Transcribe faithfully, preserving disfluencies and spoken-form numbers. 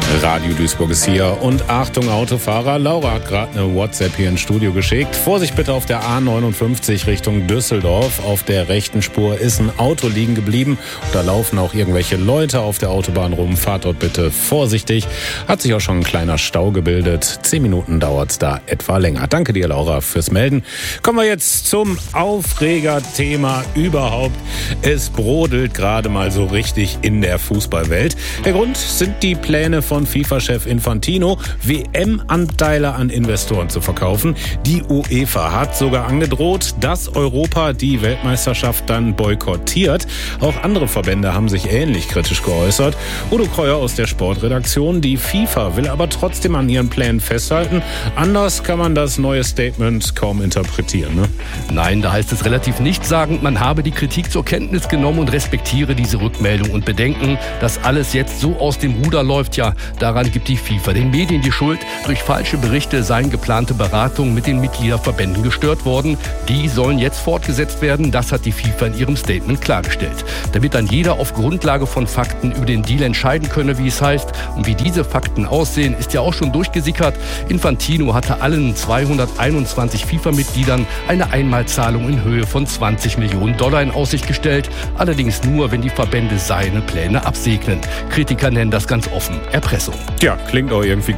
Radio Duisburg ist hier und Achtung Autofahrer, Laura hat gerade eine WhatsApp hier ins Studio geschickt. Vorsicht bitte auf der A neunundfünfzig Richtung Düsseldorf. Auf der rechten Spur ist ein Auto liegen geblieben. Da laufen auch irgendwelche Leute auf der Autobahn rum. Fahrt dort bitte vorsichtig. Hat sich auch schon ein kleiner Stau gebildet. Zehn Minuten dauert es da etwa länger. Danke dir, Laura, fürs Melden. Kommen wir jetzt zum Aufregerthema überhaupt. Es brodelt gerade mal so richtig in der Fußballwelt. Der Grund sind die Pläne von FIFA-Chef Infantino, W M-Anteile an Investoren zu verkaufen. Die UEFA hat sogar angedroht, dass Europa die Weltmeisterschaft dann boykottiert. Auch andere Verbände haben sich ähnlich kritisch geäußert. Udo Kreuer aus der Sportredaktion. Die FIFA will aber trotzdem an ihren Plänen festhalten. Anders kann man das neue Statement kaum interpretieren, ne? Nein, da heißt es relativ nichtssagend, man habe die Kritik zur Kenntnis genommen und respektiere diese Rückmeldung und bedenken, dass alles jetzt so aus dem Ruder läuft. Ja, daran gibt die FIFA den Medien die Schuld. Durch falsche Berichte seien geplante Beratungen mit den Mitgliederverbänden gestört worden. Die sollen jetzt fortgesetzt werden. Das hat die FIFA in ihrem Statement klargestellt. Damit dann jeder auf Grundlage von Fakten über den Deal entscheiden könne, wie es heißt. Und wie diese Fakten aussehen, ist ja auch schon durchgesickert. Infantino hatte allen zweihunderteinundzwanzig FIFA-Mitgliedern eine Einmalzahlung in Höhe von zwanzig Millionen Dollar in Aussicht gestellt. Allerdings nur, wenn die Verbände seine Pläne absegnen. Kritiker nennen das ganz offen Erpressung. Ja, klingt auch irgendwie